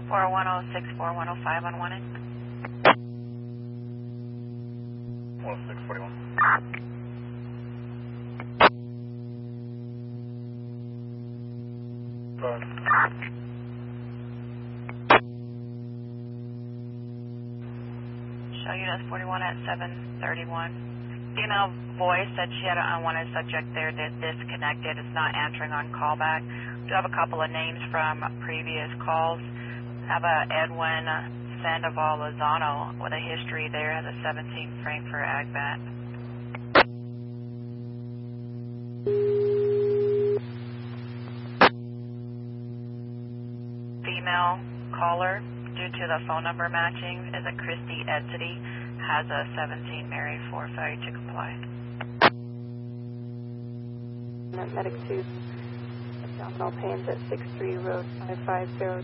41064105 on 1 end. 10641. Show unit 41 at 731. Female voice said she had an unwanted subject there that disconnected. It's not answering on callback. We do have a couple of names from previous calls. Have a Edwin Sandoval Lozano with a history there, has a 17 Frankfurt Agbat. Female caller, due to the phone number matching, is a Christy Edsity, has a 17 Mary 4, failure to comply. Medic 2, abdominal pains at 63 Road 550.